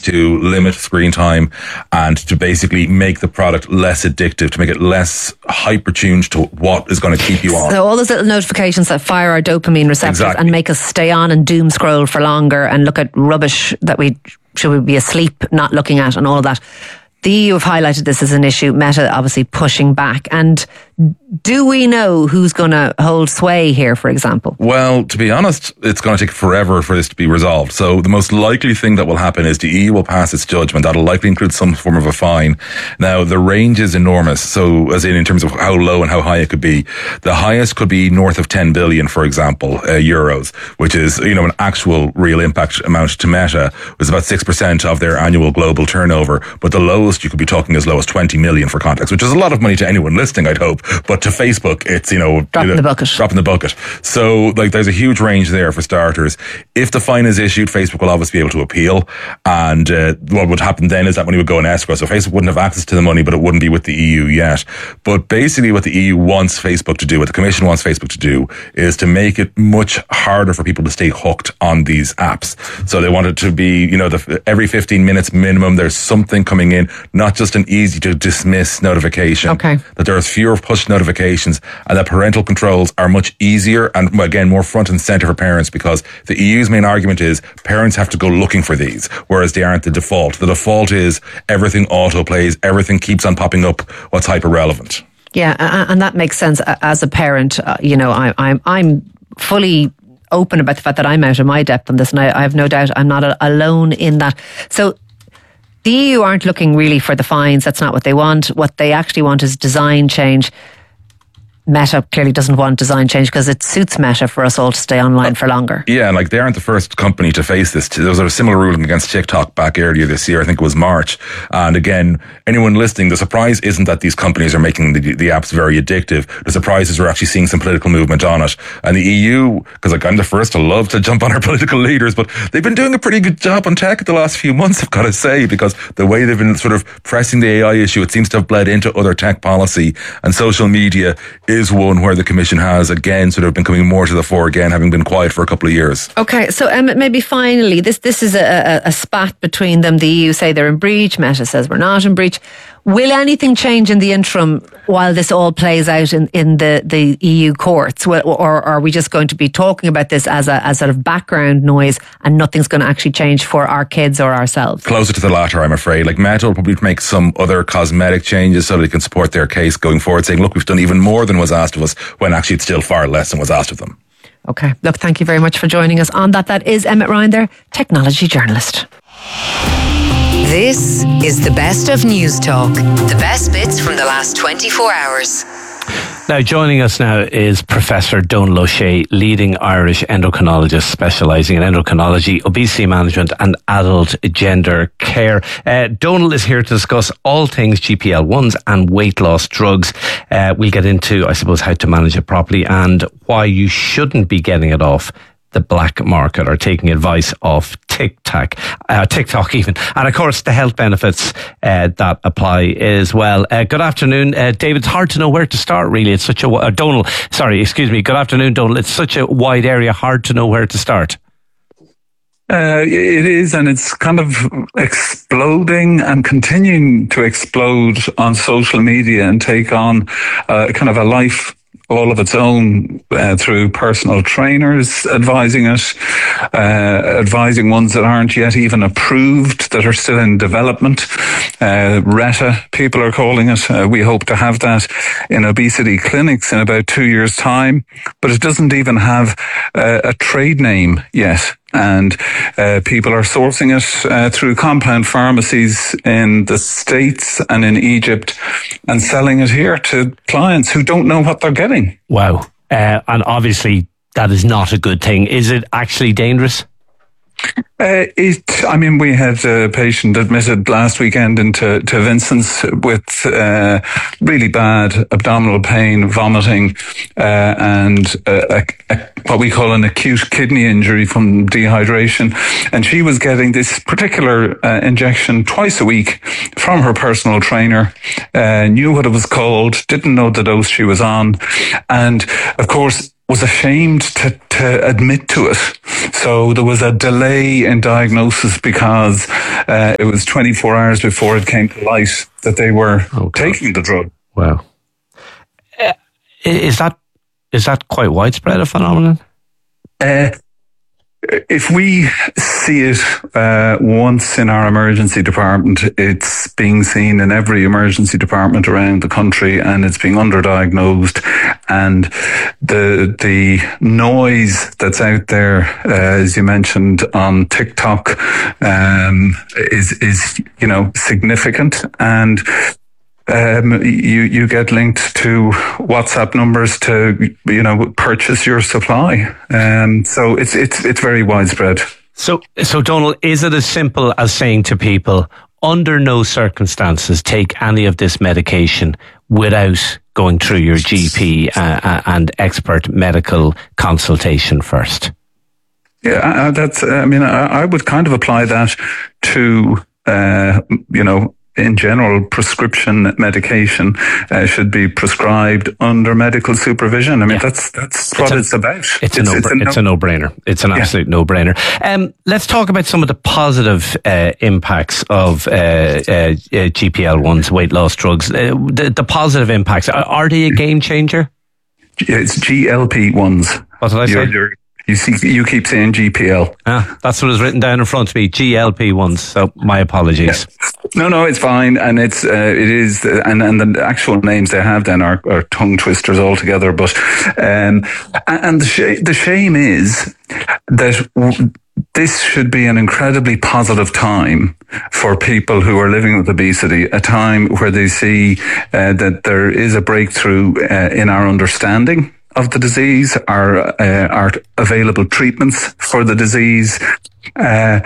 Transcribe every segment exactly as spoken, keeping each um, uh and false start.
to limit screen time and to basically make the product less addictive, to make it less hyper-tuned to what is going to keep you on. So all those little notifications that fire our dopamine receptors exactly. and make us stay on and doom scroll for longer and look at rubbish that we should we be asleep not looking at and all of that. The E U have highlighted this as an issue, Meta obviously pushing back. And do we know who's going to hold sway here, for example? Well, to be honest, it's going to take forever for this to be resolved. So the most likely thing that will happen is the E U will pass its judgment. That'll likely include some form of a fine. Now, the range is enormous. So as in, in terms of how low and how high it could be, the highest could be north of ten billion, for example, uh, euros, which is, you know, an actual real impact amount to Meta. It was about six percent of their annual global turnover. But the lowest, you could be talking as low as twenty million for context, which is a lot of money to anyone listening, I'd hope. But to Facebook, it's, you know, dropping the bucket. Dropping the bucket. So, like, there's a huge range there for starters. If the fine is issued, Facebook will obviously be able to appeal. And uh, what would happen then is that money would go in escrow. So Facebook wouldn't have access to the money, but it wouldn't be with the E U yet. But basically what the E U wants Facebook to do, what the Commission wants Facebook to do, is to make it much harder for people to stay hooked on these apps. So they want it to be, you know, the, every fifteen minutes minimum, there's something coming in, not just an easy to dismiss notification. Okay. That there are fewer push notifications and that parental controls are much easier and, again, more front and center for parents, because the E U's main argument is parents have to go looking for these, whereas they aren't the default. The default is everything autoplays, everything keeps on popping up what's hyper relevant. Yeah, and that makes sense. As a parent, uh, you know, I, I'm I'm fully open about the fact that I'm out of my depth on this, and I, I have no doubt I'm not a, alone in that. So the E U aren't looking really for the fines. That's not what they want. What they actually want is design change. Meta clearly doesn't want design change because it suits Meta for us all to stay online for longer. Yeah, and like they aren't the first company to face this. There was a similar ruling against TikTok back earlier this year. I think it was March. And again, anyone listening, the surprise isn't that these companies are making the, the apps very addictive. The surprise is we're actually seeing some political movement on it. And the E U, because like I'm the first to love to jump on our political leaders, but they've been doing a pretty good job on tech the last few months, I've got to say, because the way they've been sort of pressing the A I issue, it seems to have bled into other tech policy, and social media is one where the Commission has again sort of been coming more to the fore again, having been quiet for a couple of years. Okay, so um, maybe finally, this this is a, a, a spat between them. The E U say they're in breach, Meta says we're not in breach. Will anything change in the interim while this all plays out in, in the, the E U courts? Or, or are we just going to be talking about this as a as sort of background noise and nothing's going to actually change for our kids or ourselves? Closer to the latter, I'm afraid. Like Meta will probably make some other cosmetic changes so they can support their case going forward, saying, look, we've done even more than was asked of us, when actually it's still far less than was asked of them. Okay. Look, thank you very much for joining us on that. That is Emmett Ryan there, technology journalist. This is the best of News Talk. The best bits from the last twenty-four hours. Now, joining us now is Professor Donal O'Shea, leading Irish endocrinologist specialising in endocrinology, obesity management and adult gender care. Uh, Donal is here to discuss all things G P L ones and weight loss drugs. Uh, we'll get into, I suppose, how to manage it properly and why you shouldn't be getting it off the black market or taking advice off TikTok, uh, TikTok even. And of course, the health benefits uh, that apply as well. Uh, good afternoon, uh, David. It's hard to know where to start, really. It's such a, uh, Donal, sorry, excuse me. Good afternoon, Donal. It's such a wide area, hard to know where to start. Uh, it is, and it's kind of exploding and continuing to explode on social media and take on uh, kind of a life all of its own uh, through personal trainers advising it, uh, advising ones that aren't yet even approved, that are still in development. Uh, Retta, people are calling it. Uh, we hope to have that in obesity clinics in about two years' time, but it doesn't even have uh, a trade name yet. And uh, people are sourcing it uh, through compound pharmacies in the States and in Egypt and selling it here to clients who don't know what they're getting. Wow. Uh, and obviously that is not a good thing. Is it actually dangerous? Uh, it, I mean, we had a patient admitted last weekend into to Vincent's with uh, really bad abdominal pain, vomiting, uh, and a, a, what we call an acute kidney injury from dehydration. And she was getting this particular uh, injection twice a week from her personal trainer, uh, knew what it was called, didn't know the dose she was on. And of course, was ashamed to, to admit to it. So there was a delay in diagnosis because uh, it was twenty-four hours before it came to light that they were oh, taking the drug. Wow. Uh, is that is that quite widespread a phenomenon? Uh, if we see it uh, once in our emergency department, it's being seen in every emergency department around the country, and it's being underdiagnosed. And the the noise that's out there, uh, as you mentioned on TikTok, um, is is you know significant. And Um, you, you get linked to WhatsApp numbers to, you know, purchase your supply. Um, so it's, it's, it's very widespread. So, so Donald, is it as simple as saying to people, under no circumstances take any of this medication without going through your G P uh, and expert medical consultation first? Yeah, uh, that's, I mean, I, I would kind of apply that to, uh, you know, in general, prescription medication uh, should be prescribed under medical supervision. I mean, yeah. that's that's what it's, a, it's about. It's, it's, a, no, it's, a, no, it's a no-brainer. It's an absolute yeah. no-brainer. Um, let's talk about some of the positive uh, impacts of uh, uh, G P L ones, weight loss drugs. Uh, the, the positive impacts, are, are they a game changer? It's G L P ones. What did I say? You're, you're, You see, you keep saying G P L. Ah, that's what is written down in front of me. G L P ones. So my apologies. Yeah. No, no, it's fine, and it's uh, it is, uh, and and the actual names they have then are, are tongue twisters altogether. But um, and the sh- the shame is that w- this should be an incredibly positive time for people who are living with obesity, a time where they see uh, that there is a breakthrough uh, in our understanding of the disease, are uh, are available treatments for the disease, uh,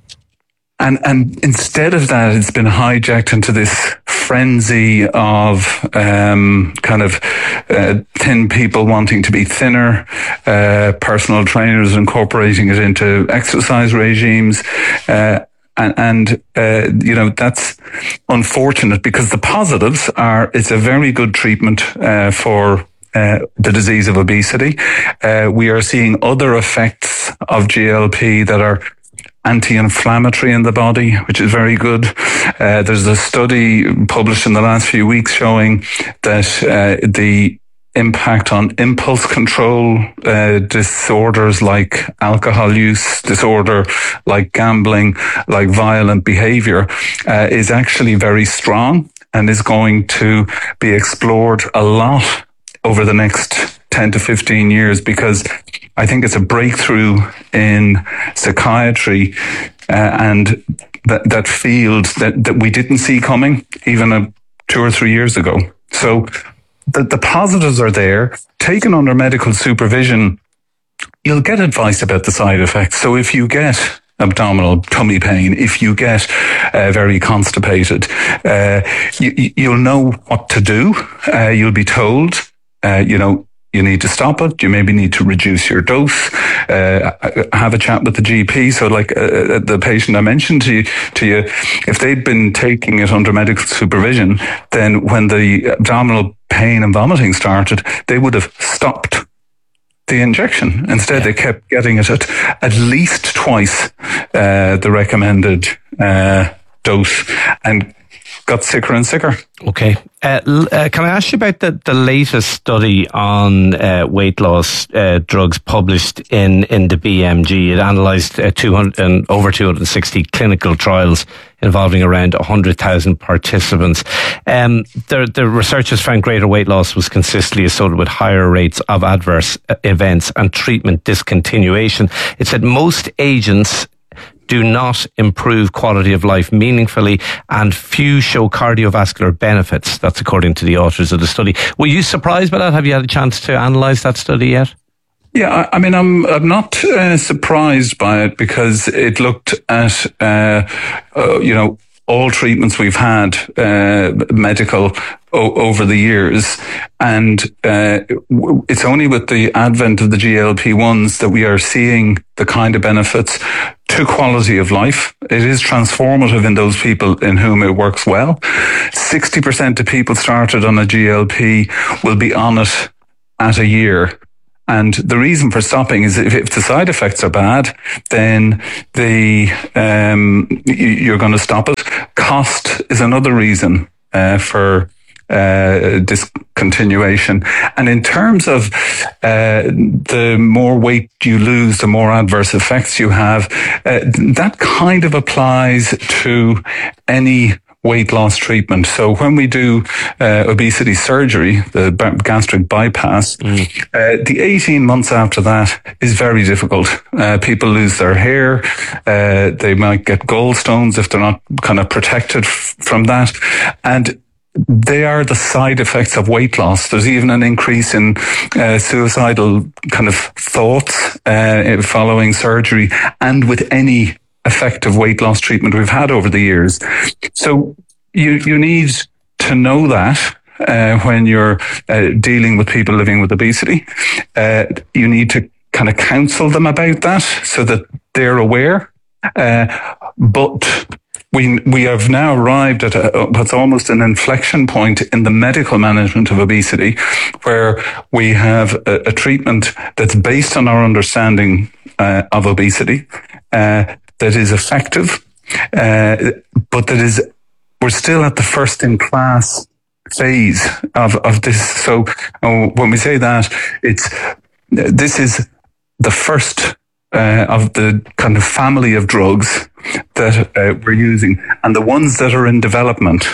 and and instead of that, it's been hijacked into this frenzy of um, kind of uh, thin people wanting to be thinner, uh, personal trainers incorporating it into exercise regimes. Uh, And, and uh, you know, that's unfortunate because the positives are it's a very good treatment uh, for uh, the disease of obesity. Uh, we are seeing other effects of G L P that are anti-inflammatory in the body, which is very good. Uh, there's a study published in the last few weeks showing that uh, the impact on impulse control uh, disorders like alcohol use disorder, like gambling, like violent behavior uh, is actually very strong and is going to be explored a lot over the next ten to fifteen years, because I think it's a breakthrough in psychiatry uh, and that, that field that, that we didn't see coming even a, two or three years ago. So The, the positives are there. Taken under medical supervision, you'll get advice about the side effects. So if you get abdominal tummy pain, if you get uh, very constipated, uh, you, you'll know what to do. Uh, you'll be told, uh, you know, you need to stop it. You maybe need to reduce your dose. Uh, have a chat with the G P. So, like uh, the patient I mentioned to you, to you, if they'd been taking it under medical supervision, then when the abdominal pain and vomiting started, they would have stopped the injection. Instead, yeah. they kept getting it at at least twice uh, the recommended uh, dose and got sicker and sicker. Okay. Uh, uh, can I ask you about the, the latest study on uh, weight loss uh, drugs published in, in the B M G? It analysed uh, two hundred and over two hundred sixty clinical trials involving around one hundred thousand participants. Um, the, the researchers found greater weight loss was consistently associated with higher rates of adverse events and treatment discontinuation. It said most agents do not improve quality of life meaningfully, and few show cardiovascular benefits. That's according to the authors of the study. Were you surprised by that? Have you had a chance to analyse that study yet? Yeah, I, I mean, I'm I'm not uh, surprised by it, because it looked at uh, uh, you know all treatments we've had uh, medical o- over the years, and uh, it's only with the advent of the G L P ones that we are seeing the kind of benefits to quality of life. It is transformative in those people in whom it works well. sixty percent of people started on a G L P will be on it at a year. And the reason for stopping is if, if the side effects are bad, then the um, you're going to stop it. Cost is another reason uh, for uh, discontinuation. And in terms of uh, the more weight you lose, the more adverse effects you have, uh, that kind of applies to any weight loss treatment. So when we do uh, obesity surgery, the b- gastric bypass, mm. uh, the eighteen months after that is very difficult. Uh, people lose their hair. Uh, they might get gallstones if they're not kind of protected f- from that. And they are the side effects of weight loss. There's even an increase in uh, suicidal kind of thoughts uh, following surgery and with any effective weight loss treatment we've had over the years. So you you need to know that uh, when you're uh, dealing with people living with obesity. Uh, you need to kind of counsel them about that so that they're aware. Uh, but we we have now arrived at a, what's almost an inflection point in the medical management of obesity, where we have a, a treatment that's based on our understanding uh, of obesity, uh, that is effective, uh, but that is, we're still at the first in class phase of, of this. So uh, when we say that, it's, this is the first uh, of the kind of family of drugs that uh, we're using. And the ones that are in development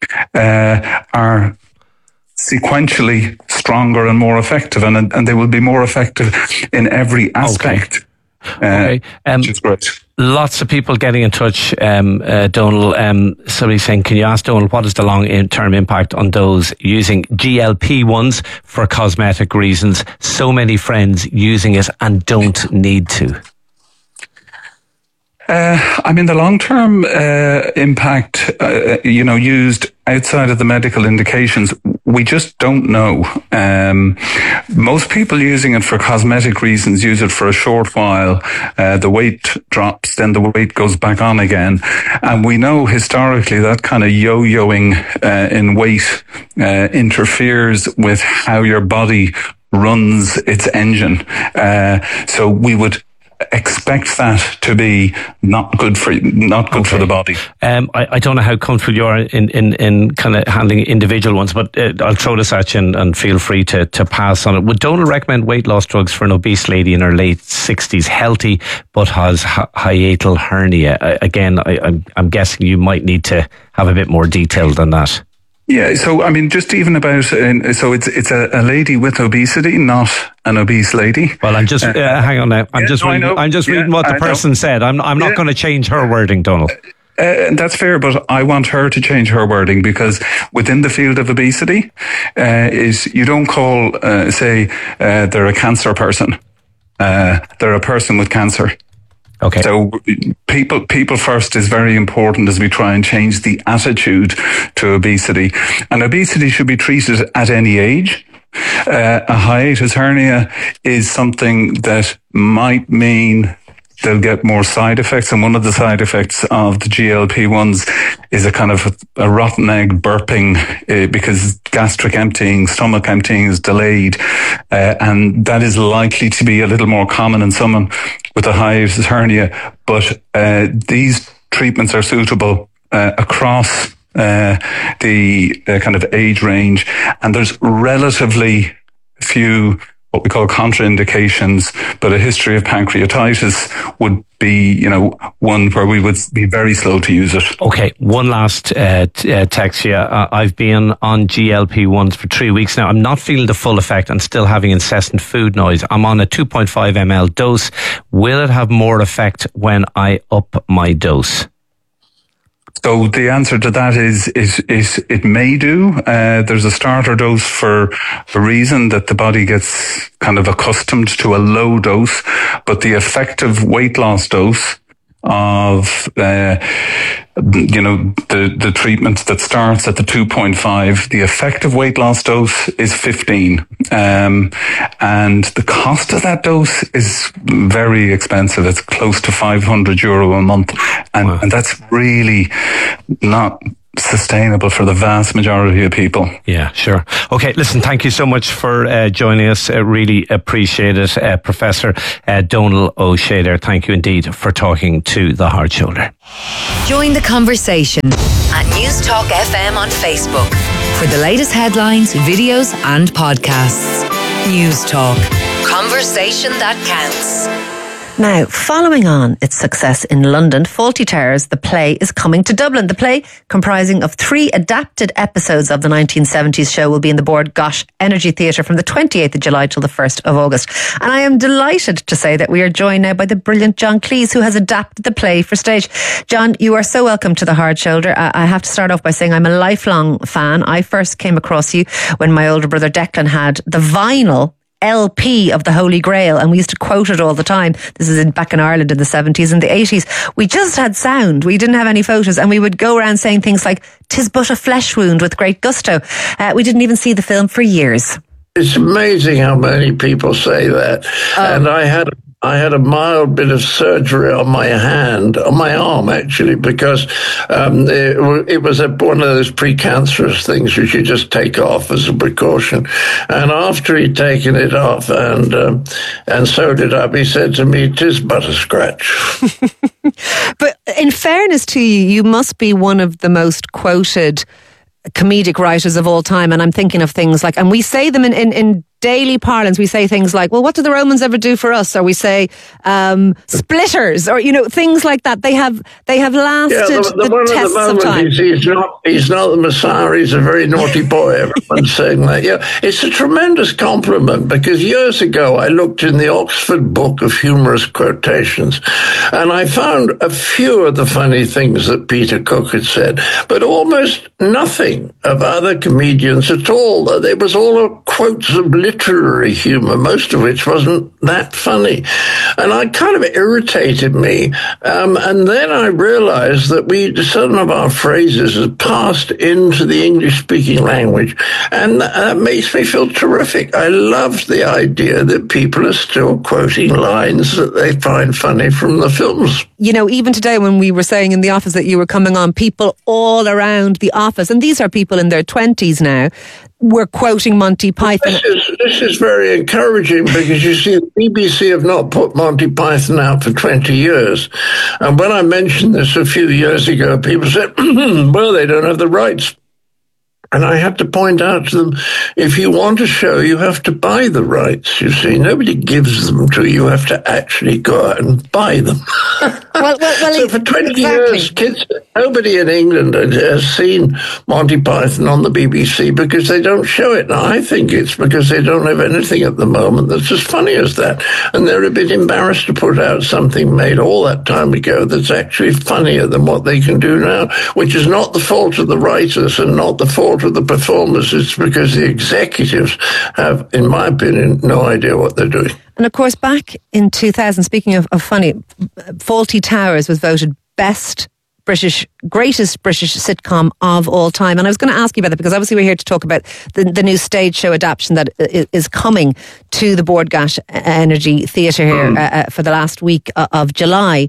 uh, are sequentially stronger and more effective, and, and they will be more effective in every aspect. Okay. Okay. Um, which is great. Lots of people getting in touch, um, uh, Donal. Um, somebody saying, can you ask Donal what is the long-term impact on those using G L P ones for cosmetic reasons? So many friends using it and don't need to. Uh, I mean, the long-term uh, impact, uh, you know, used outside of the medical indications, we just don't know. Um, most people using it for cosmetic reasons use it for a short while. Uh, the weight drops, then the weight goes back on again. And we know historically that kind of yo-yoing uh, in weight uh, interferes with how your body runs its engine. Uh, so we would expect that to be not good for not good okay. for the body. Um, I, I don't know how comfortable you are in, in, in kind of handling individual ones, but uh, I'll throw this at you and, and feel free to, to pass on it. Would Donal recommend weight loss drugs for an obese lady in her late sixties, healthy but has hi- hiatal hernia? I, again, I, I'm, I'm guessing you might need to have a bit more detail than that. Yeah, so I mean, just even about uh, so it's it's a, a lady with obesity, not an obese lady. Well, I'm just uh, uh, hang on now. I'm yeah, just no, reading. I'm just yeah, reading what the I person know. said. I'm I'm not yeah. going to change her wording, Donal. Uh, that's fair, but I want her to change her wording, because within the field of obesity, uh, is you don't call uh, say uh, they're a cancer person. Uh, they're a person with cancer. Okay. So people, people first is very important as we try and change the attitude to obesity. And obesity should be treated at any age. Uh, a hiatus hernia is something that might mean they'll get more side effects. And one of the side effects of the G L P ones is a kind of a, a rotten egg burping uh, because gastric emptying, stomach emptying is delayed. Uh, and that is likely to be a little more common in someone with a hiatus hernia. But uh, these treatments are suitable uh, across uh, the uh, kind of age range. And there's relatively few what we call contraindications, but a history of pancreatitis would be, you know, one where we would be very slow to use it. Okay, one last uh, t- uh, text here. Uh, I've been on G L P ones for three weeks now. I'm not feeling the full effect and still having incessant food noise. I'm on a two point five milliliter dose. Will it have more effect when I up my dose? So the answer to that is, is, is it may do. Uh, there's a starter dose for a reason that the body gets kind of accustomed to a low dose, but the effective weight loss dose of, uh, you know, the, the treatment that starts at the two point five, the effective weight loss dose is fifteen. Um, and the cost of that dose is very expensive. It's close to five hundred euro a month. And, wow. and that's really not sustainable for the vast majority of people. Yeah, sure. Okay, listen, thank you so much for uh, joining us. I uh, really appreciate it. Uh, Professor uh, Donal O'Shea there, thank you indeed for talking to The Hard Shoulder. Join the conversation at News Talk F M on Facebook for the latest headlines, videos and podcasts. News Talk. Conversation that counts. Now, following on its success in London, Fawlty Towers, the play, is coming to Dublin. The play, comprising of three adapted episodes of the nineteen seventies show, will be in the Bord Gáis Energy Theatre from the twenty-eighth of July till the first of August. And I am delighted to say that we are joined now by the brilliant John Cleese, who has adapted the play for stage. John, you are so welcome to The Hard Shoulder. I have to start off by saying I'm a lifelong fan. I first came across you when my older brother Declan had the vinyl L P of the Holy Grail, and we used to quote it all the time. This is in, back in Ireland in the seventies and the eighties. We just had sound. We didn't have any photos, and we would go around saying things like, "'Tis but a flesh wound," with great gusto. Uh, we didn't even see the film for years. It's amazing how many people say that. Um, and I had a I had a mild bit of surgery on my hand, on my arm actually, because um, it, it was a, one of those precancerous things which you just take off as a precaution. And after he'd taken it off, and um, and sewed it up, he said to me, "'Tis but a scratch." But in fairness to you, you must be one of the most quoted comedic writers of all time, and I'm thinking of things like, and we say them in, in, in daily parlance, we say things like, well, what did the Romans ever do for us? Or we say um, splitters, or, you know, things like that. They have they have lasted yeah, the, the, the one tests the of time. He's, he's, not, he's not the Messiah, he's a very naughty boy. Everyone's saying that. Yeah, it's a tremendous compliment, because years ago I looked in the Oxford Book of Humorous Quotations, and I found a few of the funny things that Peter Cook had said, but almost nothing of other comedians at all. There was all quotes of literary humour, most of which wasn't that funny. And it kind of irritated me. Um, and then I realised that we, some of our phrases have passed into the English-speaking language, and that makes me feel terrific. I loved the idea that people are still quoting lines that they find funny from the films. You know, even today when we were saying in the office that you were coming on, people all around the office, and these are people in their twenties now, were quoting Monty Python. This is, this is very encouraging, because you see, the B B C have not put Monty Python out for twenty years. And when I mentioned this a few years ago, people said, well, they don't have the rights. And I had to point out to them, if you want a show, you have to buy the rights, you see. Nobody gives them to you. You have to actually go out and buy them. Well, well, well, so for twenty exactly. years, kids, nobody in England has seen Monty Python on the B B C because they don't show it. Now, I think it's because they don't have anything at the moment that's as funny as that. And they're a bit embarrassed to put out something made all that time ago that's actually funnier than what they can do now, which is not the fault of the writers and not the fault of the performers. It's because the executives have, in my opinion, no idea what they're doing. And of course, back in two thousand, speaking of, of funny, Fawlty Towers was voted best British, greatest British sitcom of all time. And I was going to ask you about that, because obviously we're here to talk about the, the new stage show adaptation that is coming to the Bord Gáis Energy Theatre here mm. uh, for the last week of July.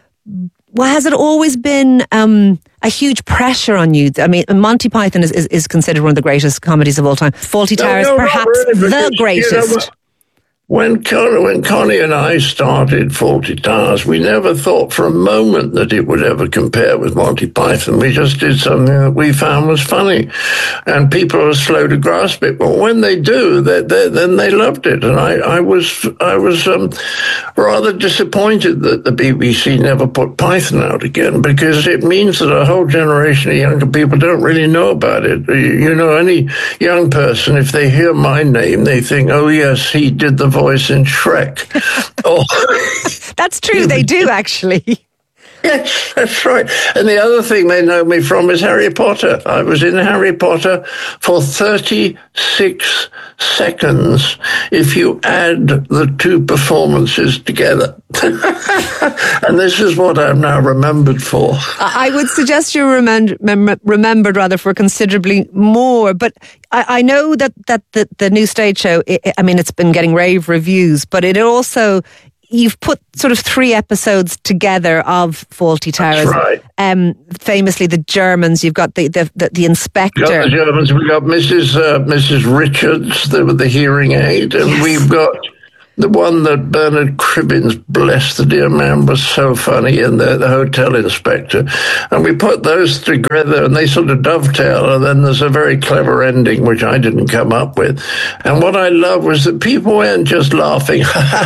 Well, has it always been um, a huge pressure on you? I mean, Monty Python is, is, is considered one of the greatest comedies of all time. Fawlty Towers, no, no, perhaps really, the greatest. You know, When Connie, when Connie and I started Fawlty Towers, we never thought for a moment that it would ever compare with Monty Python. We just did something that we found was funny, and people are slow to grasp it. But when they do, they, they, then they loved it. And I, I was, I was um, rather disappointed that the B B C never put Python out again, because it means that a whole generation of younger people don't really know about it. You know, any young person, if they hear my name, they think, "Oh yes, he did the voice in Shrek." Oh, that's true. They do actually. Yes, that's right. And the other thing they know me from is Harry Potter. I was in Harry Potter for thirty-six seconds if you add the two performances together. And this is what I'm now remembered for. I would suggest you're remember, mem- remembered rather for considerably more. But I, I know that, that the, the new stage show, it, I mean, it's been getting rave reviews, but it also... you've put sort of three episodes together of Fawlty Towers. That's right. Um, famously, the Germans. You've got the the, the, the inspector. We've got the Germans. We've got Missus Uh, Missus Richards, the, with the hearing aid, and Yes. we've got the one that Bernard Cribbins, bless the dear man, was so funny, and the, the hotel inspector. And we put those together and they sort of dovetail, and then there's a very clever ending, which I didn't come up with. And what I love was that people weren't just laughing.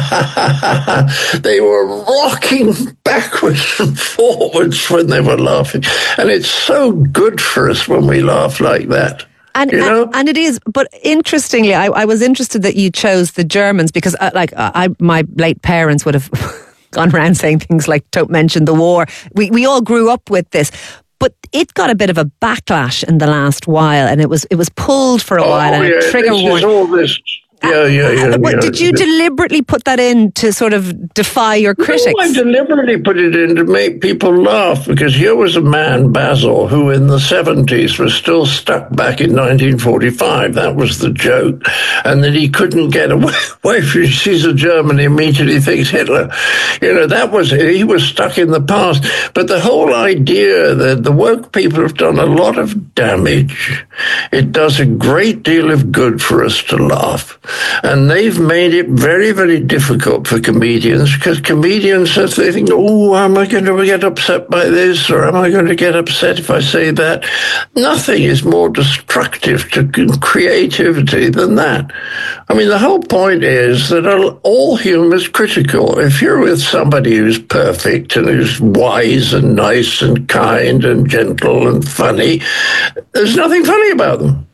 They were rocking backwards and forwards when they were laughing. And it's so good for us when we laugh like that. And, You know? and and it is, but interestingly, I, I was interested that you chose the Germans because, uh, like, I my late parents would have gone around saying things like "Don't mention the war." We we all grew up with this, but it got a bit of a backlash in the last while, and it was it was pulled for a while, and Oh, yeah, a trigger this is warning. all this. Yeah, yeah, yeah. What, yeah. did you deliberately put that in to sort of defy your critics? No, I deliberately put it in to make people laugh, because here was a man, Basil, who in the seventies was still stuck back in nineteen forty-five. That was the joke. And that he couldn't get away, away from, he sees a German, he immediately thinks Hitler. You know, that was it. He was stuck in the past. But the whole idea that the woke people have done a lot of damage. It does a great deal of good for us to laugh. And they've made it very, very difficult for comedians, because comedians, if they think, oh, am I going to get upset by this, or am I going to get upset if I say that? Nothing is more destructive to creativity than that. I mean, the whole point is that all humour is critical. If you're with somebody who's perfect and who's wise and nice and kind and gentle and funny, there's nothing funny about them.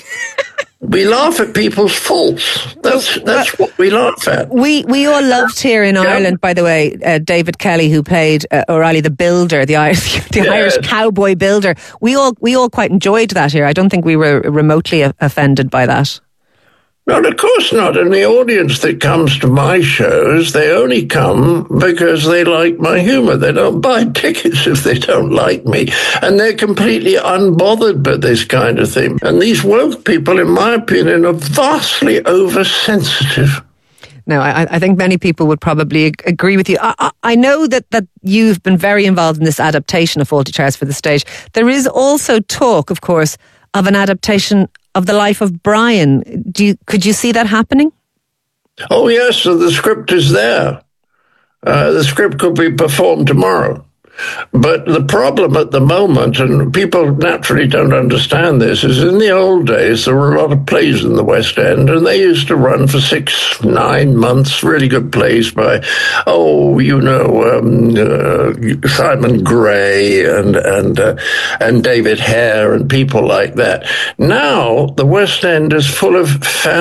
We laugh at people's faults. That's that's what we laugh at. We we all loved here in Yeah. Ireland, by the way, uh, David Kelly, who played uh, O'Reilly the Builder, the Irish the Yes. Irish cowboy builder. We all we all quite enjoyed that here. I don't think we were remotely a- offended by that. No, of course not. And the audience that comes to my shows, they only come because they like my humor. They don't buy tickets if they don't like me. And they're completely unbothered by this kind of thing. And these woke people, in my opinion, are vastly oversensitive. No, I, I think many people would probably ag- agree with you. I, I, I know that, that you've been very involved in this adaptation of Fawlty Towers for the stage. There is also talk, of course, of an adaptation of the life of Brian. Do you, could you see that happening? Oh, yes, so the script is there. Uh, the script could be performed tomorrow. But the problem at the moment, and people naturally don't understand this, is in the old days there were a lot of plays in the West End, and they used to run for six, nine months, really good plays by, oh, you know, um, uh, Simon Gray and and uh, and David Hare and people like that. Now the West End is full of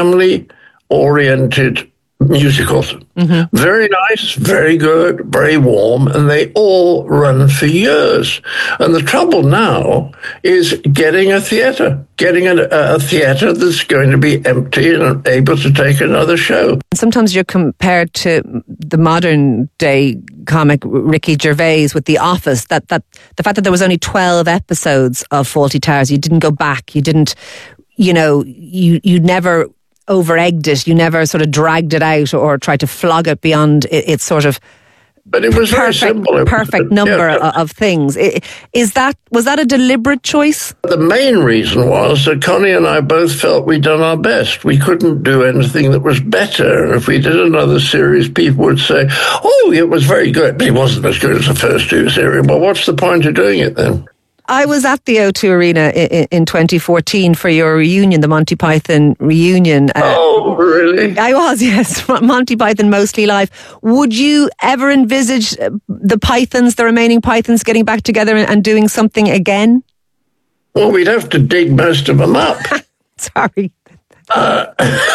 family-oriented musicals. Mm-hmm. Very nice, very good, very warm, and they all run for years. And the trouble now is getting a theatre, getting a, a theatre that's going to be empty and able to take another show. Sometimes you're compared to the modern day comic Ricky Gervais with The Office, that, that the fact that there was only twelve episodes of Fawlty Towers, you didn't go back, you didn't, you know, you, you never over-egged it, you never sort of dragged it out or tried to flog it beyond its sort of But it was perfect, very simple. It perfect was, number yeah. of things. Is that, was that a deliberate choice? The main reason was that Connie and I both felt we'd done our best. We couldn't do anything that was better. And if we did another series, people would say, oh, it was very good, but it wasn't as good as the first two series. Well, what's the point of doing it then? I was at the O two Arena in, in twenty fourteen for your reunion, the Monty Python reunion. Uh, Oh, really? I was, yes. Monty Python Mostly Live. Would you ever envisage the Pythons, the remaining Pythons, getting back together and, and doing something again? Well, we'd have to dig most of them up. Sorry. Uh,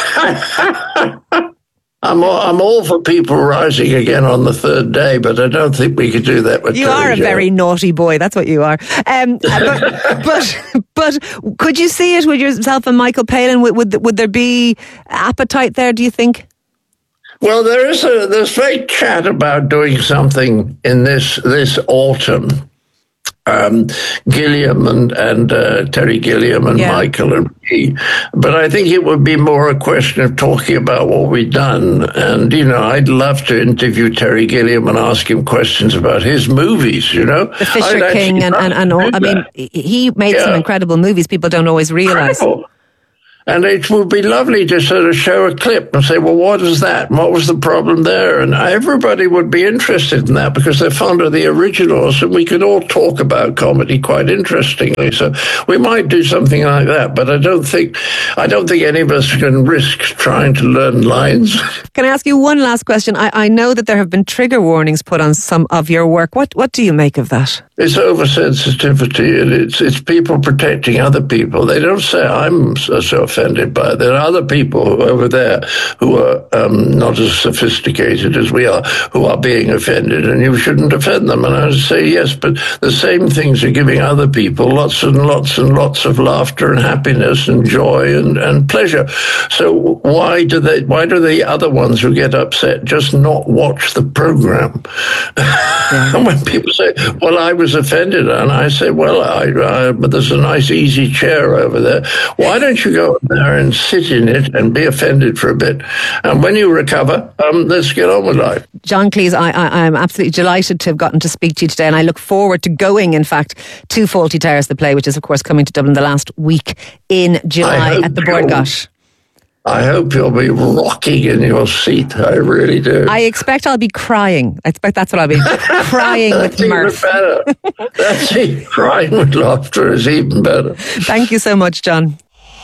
I'm all, I'm all for people rising again on the third day, but I don't think we could do that with You Tony are a Joe. very naughty boy. That's what you are. Um, but, but but could you see it with yourself and Michael Palin? Would, would would there be appetite there, do you think? Well, there is a there's great chat about doing something in this this autumn. um, Gilliam and, and uh, Terry Gilliam and Yeah. Michael and me. But I think it would be more a question of talking about what we've done. And, you know, I'd love to interview Terry Gilliam and ask him questions about his movies, you know. The Fisher I'd King actually and, and, and all, love to I do mean, that. he made some Yeah. incredible movies people don't always realise. Incredible. And it would be lovely to sort of show a clip and say, well, what is that? And what was the problem there? And everybody would be interested in that because they're fond of the originals and we could all talk about comedy quite interestingly. So we might do something like that, but I don't think, I don't think any of us can risk trying to learn lines. Can I ask you one last question? I, I know that there have been trigger warnings put on some of your work. What what do you make of that? It's oversensitivity and it's, it's people protecting other people. They don't say I'm so, so offended by it. There are other people over there who are um, not as sophisticated as we are, who are being offended, and you shouldn't offend them. And I would say, yes, but the same things are giving other people lots and lots and lots of laughter and happiness and joy and, and pleasure. So why do they, why do the other ones who get upset just not watch the program? Yeah. And when people say, well, I was offended, and I say, well, I, I, but there's a nice easy chair over there. Why don't you go there and sit in it and be offended for a bit? And when you recover, um, let's get on with life. John Cleese, I, I, I'm absolutely delighted to have gotten to speak to you today, and I look forward to going, in fact, to Fawlty Towers, the play, which is, of course, coming to Dublin the last week in July at the Bord Gáis. I hope you'll be rocking in your seat. I really do. I expect I'll be crying. I expect that's what I'll be crying with That's mirth. even better. That's even, crying with laughter is even better. Thank you so much, John.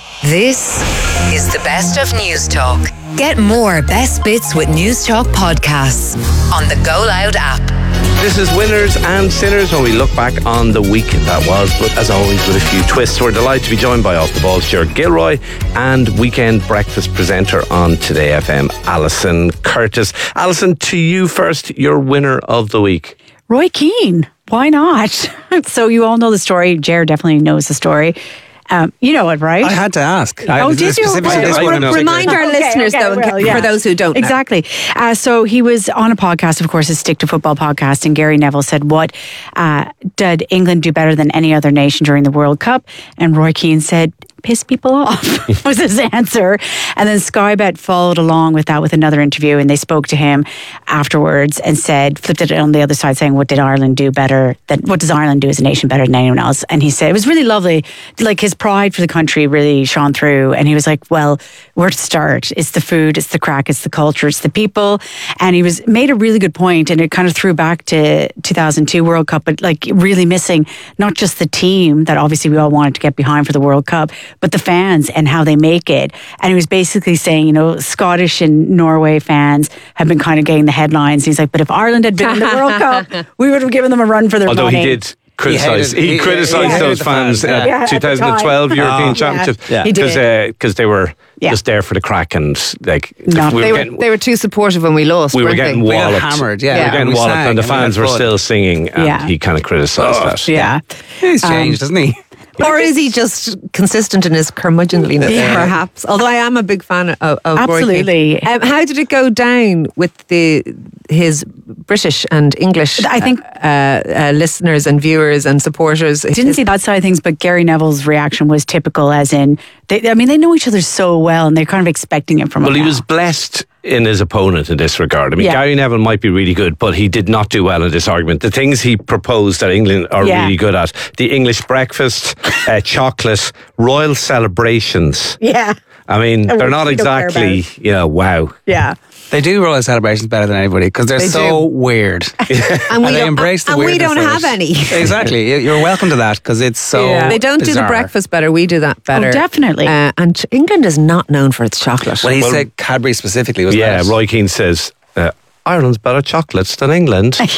This is the best of News Talk. Get more best bits with News Talk podcasts on the Go Loud app. This is Winners and Sinners, when we look back on the week that was, but as always with a few twists. We're delighted to be joined by Off the Ball Stuart Gilroy and Weekend Breakfast presenter on Today F M, Alison Curtis. Alison, to you first, your winner of the week. Roy Keane. Why not? So you all know the story. Jer definitely knows the story. Um, you know it, right? I had to ask. I, Oh, did you? specifically Well, this well, one in well, particular. Remind our Okay, listeners, okay, though, well, for yeah. those who don't know. Exactly. Uh, so he was on a podcast, of course, his Stick to Football podcast, and Gary Neville said, what uh, did England do better than any other nation during the World Cup? And Roy Keane said, piss people off was his answer. And then Sky Bet followed along with that with another interview, and they spoke to him afterwards and said, flipped it on the other side, saying, what did Ireland do better than, what does Ireland do as a nation better than anyone else? And he said, it was really lovely. Like his pride for the country really shone through. And he was like, well, where to start? It's the food, it's the crack, it's the culture, it's the people. And he was made a really good point, and it kind of threw back to two thousand two World Cup, but like really missing not just the team that obviously we all wanted to get behind for the World Cup, but the fans and how they make it. And he was basically saying, you know, Scottish and Norway fans have been kind of getting the headlines. He's like, but if Ireland had been in the World Cup, we would have given them a run for their Although money. he did criticise, He he, hated- he- criticised he hated those the fans fans, at yeah. Yeah, at the twenty twelve time. European Oh, Championships yeah. He did. because they were Yeah. just there for the crack, and like No, we They were were, getting, they were too supportive when we lost, we were weren't getting they? We got walloped. hammered, yeah. we were Yeah. getting We walloped, sang and the and we fans had were fun. still singing, and Yeah. he kind of criticised that. Yeah. He's changed, hasn't he? Or is he just consistent in his curmudgeonliness, Yeah. perhaps? Although I am a big fan of, of Roy Keane. Absolutely. Um, how did it go down with the his British and English I think- uh, uh, listeners and viewers and supporters? Didn't see that side of things, but Gary Neville's reaction was typical, as in, they, I mean, they know each other so well, and they're kind of expecting it from Well, him he now. was blessed in his opponent in this regard. I mean, Yeah. Gary Neville might be really good, but he did not do well in this argument. The things he proposed that England are Yeah. really good at: the English breakfast, uh, chocolate, royal celebrations. Yeah. I mean, And they're we- not we don't care exactly, about you know, wow. Yeah. They do royal celebrations better than anybody because they're They so weird. and we they don't, embrace the and we weirdness don't of have it. any. Exactly. You- You're welcome to that because it's so Yeah. They don't do the bizarre. breakfast better. We do that better. Oh, definitely. Uh, and ch- England is not known for its chocolate. Well, he Well- said Cadbury specifically, wasn't Yeah, it? Roy Keane says uh, Ireland's better chocolates than England. And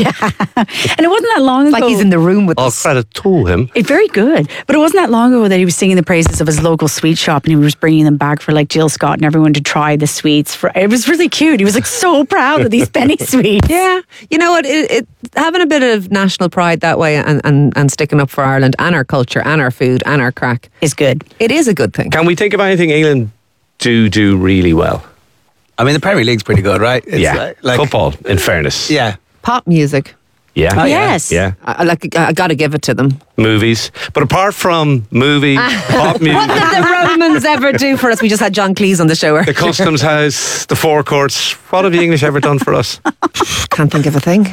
it wasn't that long ago. like he's in the room with All us. credit to him. It, very good. But it wasn't that long ago that he was singing the praises of his local sweet shop, and he was bringing them back for like Jill Scott and everyone to try the sweets. For It was really cute. He was like so proud of these penny sweets. Yeah, you know what? It, it having a bit of national pride that way, and, and, and sticking up for Ireland and our culture and our food and our crack, Is good. it is a good thing. Can we think of anything England do do really well? I mean, the Premier League's pretty good, right? It's yeah, Like, like- football, in fairness. Yeah. Pop music. Yeah. Oh, yeah. Yes. Yeah. I, I like I got to give it to them. Movies. But apart from movies, pop What music, did the Romans ever do for us? We just had John Cleese on the show. the Customs House, the forecourts, what have the English ever done for us? Can't think of a thing.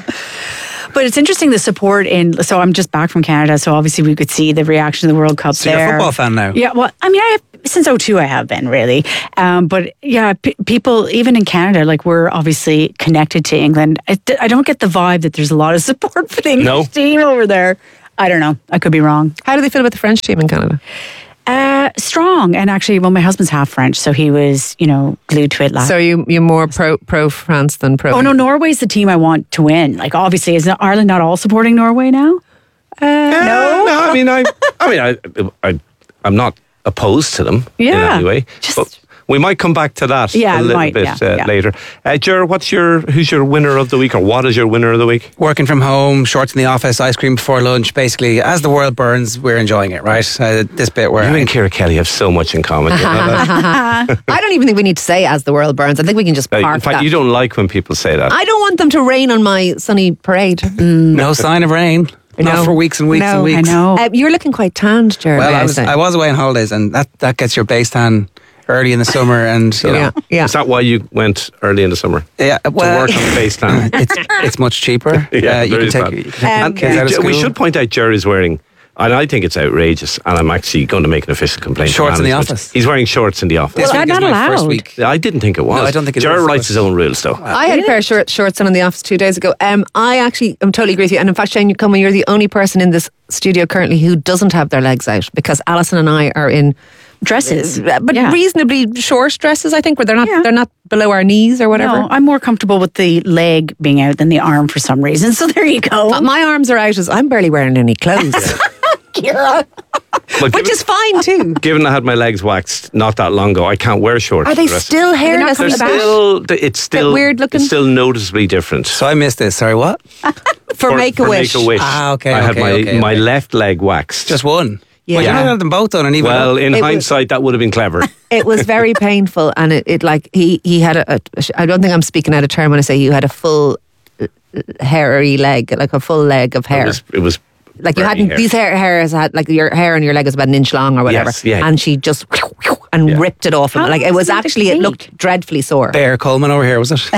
But it's interesting the support in. So I'm just back from Canada, so obviously we could see the reaction to the World Cup So there. you're a football fan now? Yeah, well, I mean, I have, since oh two I have been really, um, but yeah, p- people even in Canada, like we're obviously connected to England. I, I don't get the vibe that there's a lot of support for the English No. team over there. I don't know. I could be wrong. How do they feel about the French team in Canada? Uh, strong, and actually, well, my husband's half French, so he was, you know, glued to it last. So you you're more pro pro France than pro. Oh no, Norway's the team I want to win. Like obviously, is Ireland not all supporting Norway now? Uh, no, no. I mean, I, I mean, I, I, I'm not opposed to them in Yeah, any way. just- But we might come back to that Yeah, a we little might, bit yeah, uh, yeah. later. Uh, Ger, what's your who's your winner of the week, or what is your winner of the week? Working from home, shorts in the office, ice cream before lunch. Basically, as the world burns, we're enjoying it, right? Uh, this bit where You and Ciara Kelly have so much in common. You know that? I don't even think we need to say "as the world burns." I think we can just Uh, park in fact, that. you don't like when people say that. I don't want them to rain on my sunny parade. no sign of rain. No. Not for weeks and weeks No, and weeks. I know. Uh, you're looking quite tanned, Jared. Well, may I was, say. I was away on holidays, and that, that gets your base tan early in the summer, and you know, yeah, yeah. Is that why you went early in the summer yeah. to Well, work on FaceTime? it's it's much cheaper. Yeah, uh, you there can is take, that. you can take Um, kids out of Uh, we school. should point out Jerry's wearing, and I think it's outrageous, and I'm actually going to make an official complaint. to Shorts in the management. office. He's wearing shorts in the office. This Well, week not is my first allowed. week. I didn't think it was. No, I don't think it Jerry is. writes his own rules, though. I had a pair of short, shorts on in the office two days ago. Um, I actually am totally agree with you. And in fact, Shane, you come and you're the only person in this studio currently who doesn't have their legs out, because Alison and I are in Dresses, uh, but Yeah. reasonably short dresses. I think where they're not Yeah. they're not below our knees or whatever. No, I'm more comfortable with the leg being out than the arm for some reason. So there you go. Uh, my arms are out as I'm barely wearing any clothes. Ciara. But Which given, is fine too. given I had my legs waxed not that long ago, I can't wear shorts. Are for they the rest- still hairless They're on the back? still. It's still weird looking? It's still noticeably different. So I missed this. Sorry, what? For, Make a Wish. Make a Wish. Ah, okay, I had okay, my okay, my okay. left leg waxed. Just one. Yeah. Well, you might have them both done, and even well, in It was- hindsight, that would have been clever. It was very painful, and it, it like he he had a, a. I don't think I'm speaking out of turn when I say you had a full uh, hairy leg, like a full leg of hair. It was. It was like you very hadn't hairy. these hair hairs had like your hair on your leg is about an inch long or whatever, Yes, yeah. and she just and Yeah. ripped it off him. How Like it long was did it actually it take? looked dreadfully sore. Bear Coleman over here, was it?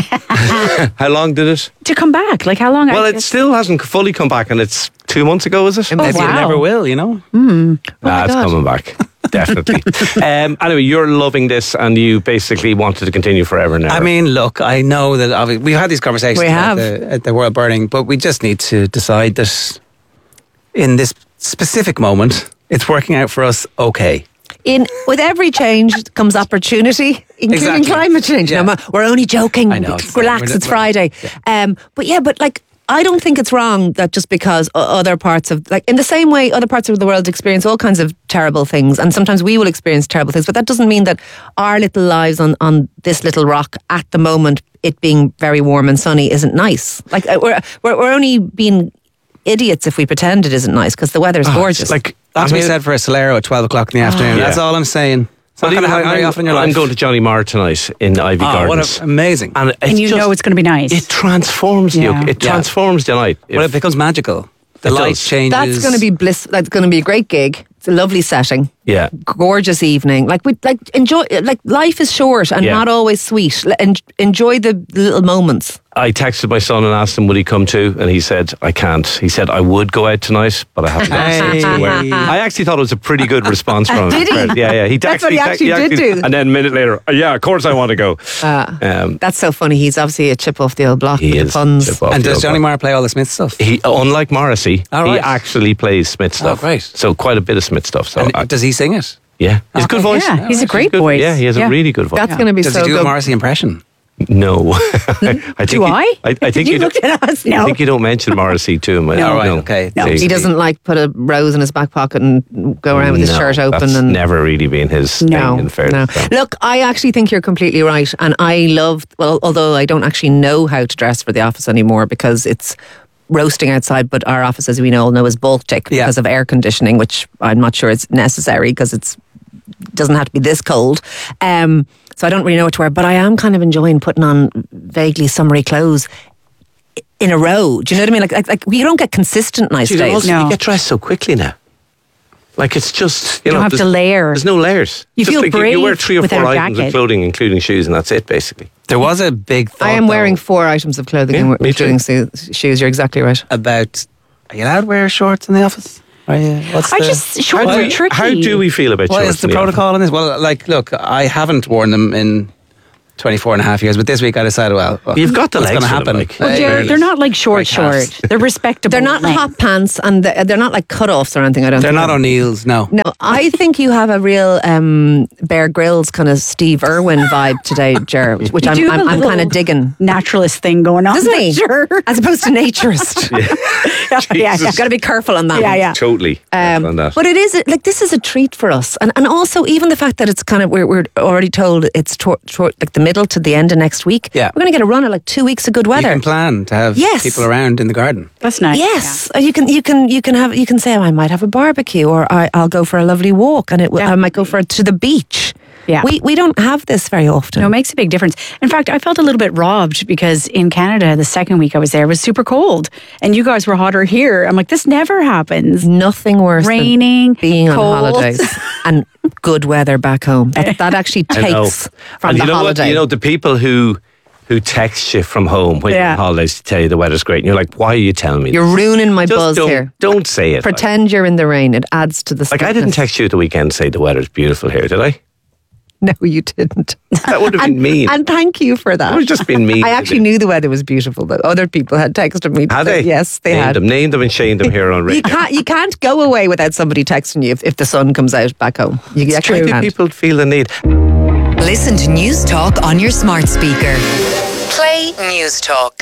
How long did it? To come back, like how long? Well, I, it still hasn't fully come back, and it's two months ago, is it? Oh, Maybe wow. it never will, you know? Ah, it's God. coming back. Definitely. um, anyway, you're loving this, and you basically wanted to continue forever now. I mean, look, I know that obvi- we've had these conversations We at have. the, at the world burning, but we just need to decide that in this specific moment, it's working out for us okay. In with every change comes opportunity, including Exactly. climate change. Yeah. Now, we're only joking. I know, it's- Relax, we're- it's Friday. Um, but yeah, but like. I don't think it's wrong that just because o- other parts of, like, in the same way other parts of the world experience all kinds of terrible things, and sometimes we will experience terrible things, but that doesn't mean that our little lives on, on this little rock at the moment, it being very warm and sunny, isn't nice. Like, uh, we're, we're, we're only being idiots if we pretend it isn't nice, because the weather's gorgeous. like That's I what we mean, said for a Solero at twelve o'clock in the afternoon. Yeah. That's all I'm saying. It's not Well, going to even happen I- very I'm- often in your I'm life. going to Johnny Marr tonight in Ivy Oh, what Gardens. a, amazing. and it's and you just, know it's going to be nice. it transforms you. Yeah. It Yeah. transforms the night. Well, If- it becomes magical. The It light does. changes. That's going to be bliss. That's going to be a great gig. It's a lovely setting. yeah. Gorgeous evening. Like we like enjoy. Like life is short and Yeah. not always sweet. L- en- enjoy the little moments. I texted my son and asked him would he come too, and he said I can't. He said I would go out tonight, but I haven't got a sense to where. I actually thought it was a pretty good response from him. Did he? Yeah, yeah. He That's what he te- actually did do. And then a minute later, "Oh, yeah, of course I want to go. Uh, Um, That's so funny. He's obviously a chip off the old block. he with is. the puns. chip off And the does old Johnny block. Marr play all the Smith stuff? He, unlike Morrissey, Oh, he right. actually plays Smith stuff. great. So quite a bit of Smith stuff. So And I- does he sing it? yeah, he's a good Okay. voice. yeah, he's a great Good- voice. Yeah, he has Yeah. a really good voice. That's going to be Does so he do a good. Morrissey impression? No, I think Do he- I? I, I think You you, looked don't, at us. I No. think you don't mention Morrissey to him. I- No, right, no. okay. No. They- He doesn't like put a rose in his back pocket and go around with his No, shirt open. that's and never really been his No, thing. In no. fairness, so. Look, I actually think you're completely right, and I love. Well, although I don't actually know how to dress for the office anymore because it's roasting outside, but our office, as we all know, is Baltic Yeah. because of air conditioning, which I'm not sure it's necessary because it's doesn't have to be this cold. Um, so I don't really know what to wear, but I am kind of enjoying putting on vaguely summery clothes. in a row. Do you know what I mean? Like, like, like you don't get consistent nice See, days. also, No. you get dressed so quickly now. Like it's just, you, You know, don't have to there's- layer. There's no layers. You Just feel like you, you wear brave three or four without a items jacket. of clothing, including shoes, and that's it, basically. There was a big thought. I am wearing though, four items of clothing, Yeah, me including so- shoes. You're exactly right. about. Are you allowed to wear shorts in the office? Are you? What's I the, just How shorts do, are we, tricky. how do we feel about What shorts is the in office? protocol on this? Well, like, look, I haven't worn them in twenty-four and a half years, but this week I decided, well, You've got the what's legs going to for them, happen? like. Well, Uh, they're, they're not like short, Like short. They're respectable. They're not length. hot pants, and they're they're not like cut-offs or anything. I don't. They're think. not O'Neill's, no. No, I think you have a real um, Bear Grylls kind of Steve Irwin vibe today, Ger, which You I'm do have I'm, a I'm little kind of digging. naturalist thing going on. Doesn't he? Sure. As opposed to naturist. yeah, yeah, yeah. Got to be careful on that. Yeah, one. yeah. Totally. Um, on that. but it is like this is a treat for us, and and also even the fact that it's kind of we're, we're already told it's tor- tor- like the middle to the end of next week. Yeah. We're going to get a run of like two weeks of good You weather. can plan to have Yes. people around in the garden. That's nice. Yes, Uh, you can. You can. You can have. You can say, oh, I might have a barbecue, or I, I'll go for a lovely walk, and it. will I might go for a, to the beach. Yeah. We we don't have this very often. No, it makes a big difference. In fact, I felt a little bit robbed because in Canada, the second week I was there, it was super cold. And you guys were hotter here. I'm like, this never happens. Nothing worse Raining, than being on cold. holidays and good weather back home. That, that actually I know. takes from and the you know holiday. What? You know, the people who who text you from home when you're Yeah. on holidays to tell you the weather's great, and you're like, why are you telling me You're this? ruining my Just buzz don't, here. Don't say it. Pretend you're in the rain. It adds to the Like, like I didn't sweetness. text you at the weekend to say the weather's beautiful here, did I? No, you didn't. That would have and, been mean. And thank you for that. That would have just been mean. I actually knew the weather was beautiful, but other people had texted me. to Had say- they? Yes, they named had. them, named them and shamed them here on radio. You can't. You can't go away without somebody texting you if, if the sun comes out back home. You Why actually do can't. people feel the need? Listen to News Talk on your smart speaker. Play News Talk.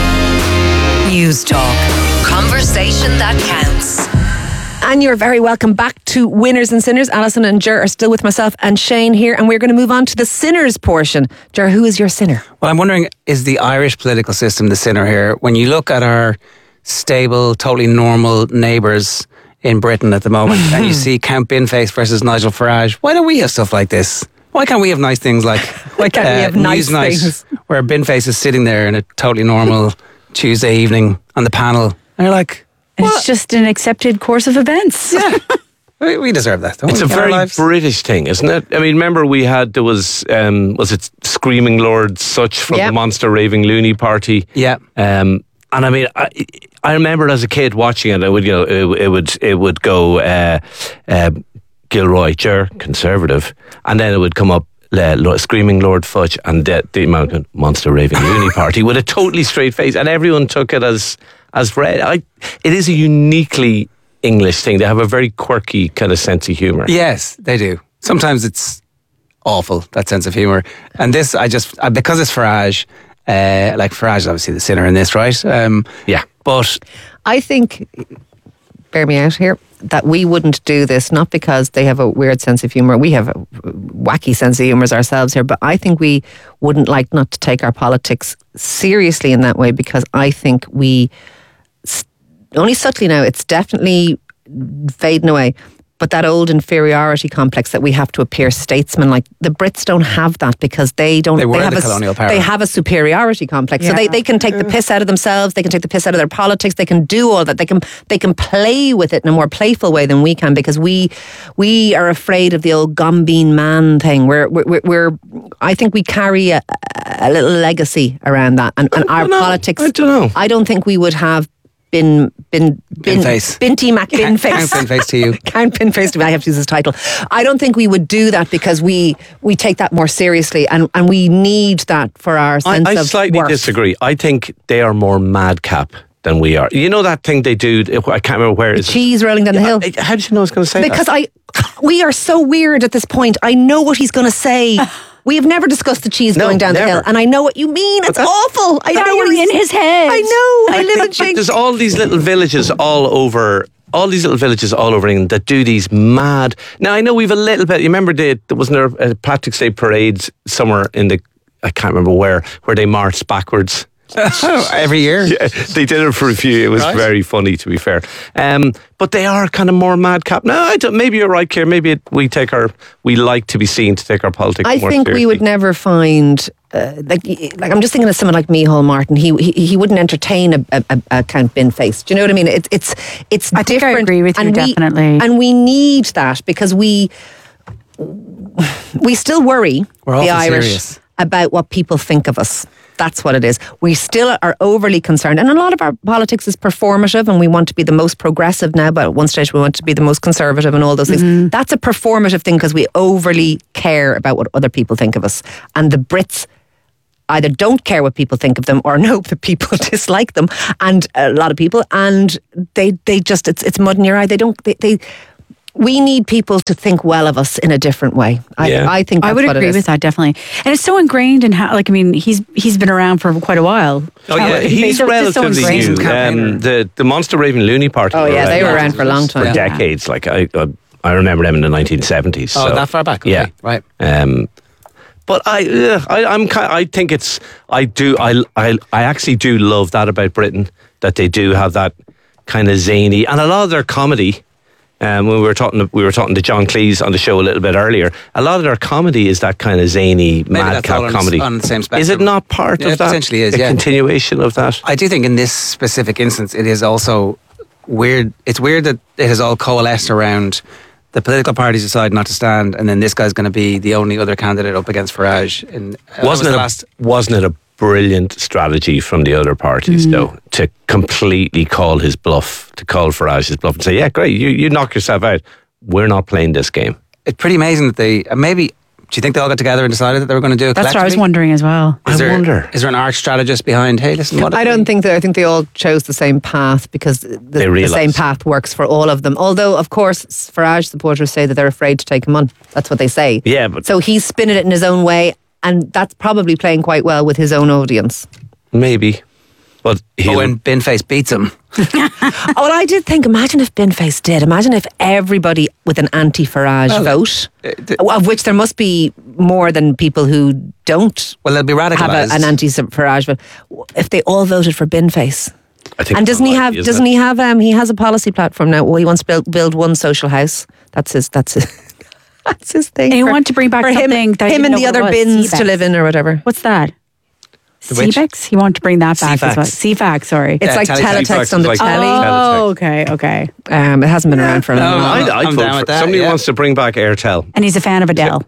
News Talk. Conversation that counts. And you're very welcome back to Winners and Sinners. Alison and Ger are still with myself and Shane here, and we're going to move on to the sinners portion. Ger, who is your sinner? Well, I'm wondering, is the Irish political system the sinner here? When you look at our stable, totally normal neighbours in Britain at the moment, and you see Count Binface versus Nigel Farage, why don't we have stuff like this? Why can't we have nice things like Why can't we have nice Newsnight, things? where Binface is sitting there in a totally normal Tuesday evening on the panel, and you're like, It's just an accepted course of events. yeah, we, we deserve that. Don't It's we, a in our very lives? British thing, isn't it? I mean, remember we had, there was, um, was it Screaming Lord Such from Yep. the Monster Raving Loony Party? Yeah. Um, and I mean, I, I remember as a kid watching it, it would, you know, it, it would, it would go, uh, uh, Gilroy, Ger, Conservative, and then it would come up, uh, Lord, Screaming Lord Fudge and the, the Mountain Monster Raving Loony Party with a totally straight face, and everyone took it as, as read. I, it is a uniquely English thing. They have a very quirky kind of sense of humour. Yes, they do. Sometimes it's awful, that sense of humour. And this, I just, uh, because it's Farage, uh, like Farage is obviously the sinner in this, right? Um, Yeah. But I think, bear me out here, that we wouldn't do this, not because they have a weird sense of humour. We have a wacky sense of humour ourselves here, but I think we wouldn't like not to take our politics seriously in that way, because I think we, only subtly now, it's definitely fading away, but that old inferiority complex that we have to appear statesman-like, the Brits don't have that because they don't. They were have the a, colonial power. They have a superiority complex, so they, they can take the piss out of themselves. They can take the piss out of their politics. They can do all that. They can they can play with it in a more playful way than we can, because we we are afraid of the old gombeen man thing. We're we're, we're I think we carry a, a little legacy around that, and, and our know. politics. I don't know. I don't think we would have. Bin, bin, bin, Binface. Binty Mac Count Binface. Binface to you. Count Binface to me. I have to use his title. I don't think we would do that, because we we take that more seriously, and, and we need that for our I, sense I of slightly worth. disagree. I think they are more madcap than we are. You know that thing they do? I can't remember where it is. Cheese rolling down the hill. I- How did you know I was going to say Because that? I, we are so weird at this point. I know what he's going to say. We have never discussed the cheese No, going down the never. hill, and I know what you mean. It's awful. I know what Dying he's in his head. I know. I live in But Jinx. there's all these little villages all over. All these little villages all over England that do these mad. Now I know we've a little bit. You remember the, there wasn't there a Patrick's Day parade somewhere in the, I can't remember where, where they marched backwards. Every year. Yeah, they did it for a few. It was Right. very funny, to be fair. Um, but they are kind of more madcap. No, I don't, maybe you're right, Keir. Maybe it, we take our, we like to be seen to take our politics I more think seriously. we would never find uh, like like I'm just thinking of someone like Micheál Martin. He he, he wouldn't entertain a, a, a Count Binface. Do you know what I mean? It's it's it's I think different. I agree with you, and we, definitely. And we need that because we we still worry, We're the awful Irish, serious. about what people think of us. That's what it is. We still are overly concerned. And a lot of our politics is performative and we want to be the most progressive now, but at one stage we want to be the most conservative and all those things. Mm-hmm. That's a performative thing because we overly care about what other people think of us. And the Brits either don't care what people think of them or know that people dislike them, and a lot of people, and they they just, it's it's mud in your eye. They don't, they... they we need people to think well of us in a different way. I, Yeah. I think that's I would what agree it is. with that, definitely. And it's so ingrained in how, like, I mean, he's he's been around for quite a while. Oh yeah, How- he's so it's just so relatively ingrained. new. Um, the the Monster Raven Looney Party. Oh, were yeah, they were around around for a long time. for Yeah. decades. Like I, I, I remember them in the nineteen seventies. Oh, so, that far back? Okay, Yeah, right. Um, but I, uh, I, I'm, ki- I think it's, I do, I, I, I actually do love that about Britain, that they do have that kind of zany, and a lot of their comedy. Um, when we were talking, to, we were talking to John Cleese on the show a little bit earlier. A lot of their comedy is that kind of zany Maybe that's all madcap on, comedy. on the same spectrum. Is it not part Yeah, of it that? potentially is, a yeah. continuation of that. I do think in this specific instance, it is also weird. It's weird that it has all coalesced around the political parties decide not to stand, and then this guy's going to be the only other candidate up against Farage. In, uh, Wasn't was it the a, last? wasn't it a brilliant strategy from the other parties, though, to completely call his bluff, to call Farage his bluff and say, yeah, great, you, you knock yourself out. We're not playing this game. It's pretty amazing that they uh, maybe. Do you think they all got together and decided that they were going to do it? That's what I was collectively? wondering as well. Is I there, wonder. Is there an arch strategist behind? Hey, listen. What if I we- don't think that. I think they all chose the same path because the, the realise. same path works for all of them. Although, of course, Farage supporters say that they're afraid to take him on. That's what they say. Yeah, but- so he's spinning it in his own way, and that's probably playing quite well with his own audience. Maybe. But But he'll, when Binface beats him, Oh, well, I did think. Imagine if Binface did. Imagine if everybody with an anti-Farage Well, vote, uh, the- of which there must be more than people who don't well, they'll be have radicalized. a, an anti-Farage vote. If they all voted for Binface. I think And it's doesn't he unlikely, have? isn't Doesn't it? he have? Um, he has a policy platform now. Well, he wants to build, build one social house. That's his. That's his. That's his thing. And he for- wanted to bring back for him, something that I him didn't and know the what it other was, bins C-Bex. to live in or whatever. What's that? The which? C-Bex? He wanted to bring that back as well. C-Fax. C-Fax, sorry. It's Yeah, like teletext. teletext on the Like telly. teletext. Oh, okay, okay. Um, it hasn't been around for a long No, time. I'd, I'd I'm vote down for with that, somebody yeah. wants to bring back Airtel. And he's a fan of Adele.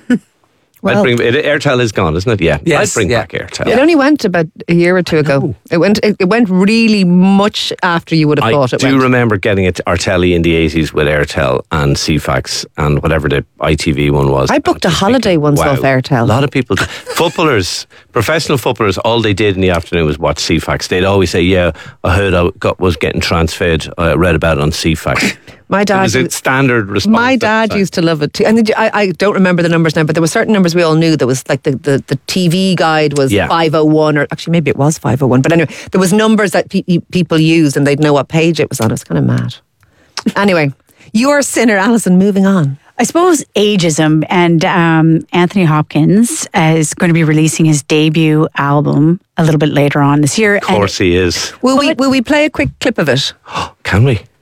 Well- I'd bring it, Airtel is gone, isn't it? Yeah, Yes, I'd bring yeah. back Airtel. It only went about a year or two ago. It went. It, it went really much after you would have I thought it do went. remember getting it Artelli in the eighties with Airtel and C FAX and whatever the I T V one was. I booked a And just holiday thinking, once wow, off Airtel. A lot of people, footballers, professional footballers, all they did in the afternoon was watch C FAX. They'd always say, "Yeah, I heard I got was getting transferred. I read about it on C FAX." My It dad. was a standard response. My at the dad time. used to love it too. And the- I, I don't remember the numbers now, but there were certain numbers we all knew. There was like the, the, the T V guide was Yeah. five oh one, or actually maybe it was five oh one. But anyway, there was numbers that pe- people used and they'd know what page it was on. It was kind of mad. Anyway, you're a sinner, Alison. Moving on. I suppose ageism, and um, Anthony Hopkins uh, is going to be releasing his debut album a little bit later on this year. Of course, he is. Will we will we play a quick clip of it? Can we?